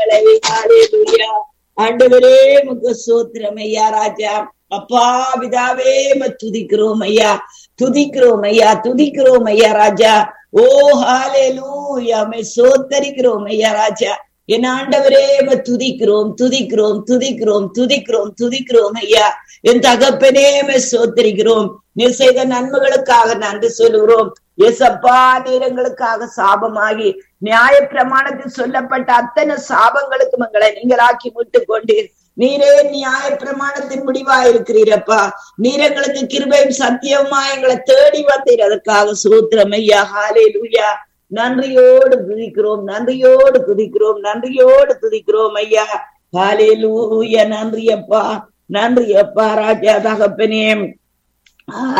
ஹalleluya. ஆண்டவரே உமக்கு ஸ்தோத்திரம் ஐயா ராஜா. அப்பா பிதாவே துதிக்கிறோம் ஐயா, துதிக்கிறோம் ஐயா, துதிக்கிறோம் ஐயா ராஜா. ஓ ஹalleluya, மே சோத்தரிக்கிறோம் ஐயா ராஜா. என் ஆண்டவரே துதிக்கிறோம் துதிக்கிறோம் துதிக்கிறோம் துதிக்கிறோம் துதிக்கிறோம் ஐயா. என் தகப்பனே சோத்தரிக்கிறோம். நீர் செய்த நன்மைகளுக்காக நன்றி சொல்லுகிறோம். ஏசப்பா, நேரங்களுக்காக சாபமாகி நியாய பிரமாணத்தில் சொல்லப்பட்ட அத்தனை சாபங்களுக்கும் எங்களை நீங்களாக்கி மீட்டுக் கொண்டீர். நீரே நியாய பிரமாணத்தின் முடிவா இருக்கிறீரப்பா. நீர் எங்களுக்கு கிருபையும் சத்தியமா எங்களை தேடி வந்தீர். அதற்காக சோத்திரம் ஐயா. ஹalleluya. நன்றியோடு துதிக்கிறோம், நன்றியோடு துதிக்கிறோம், நன்றியோடு துதிக்கிறோம் ஐயா. ஹalleluya. நன்றி அப்பா, நன்றி அப்பா ராஜா தகப்பனே.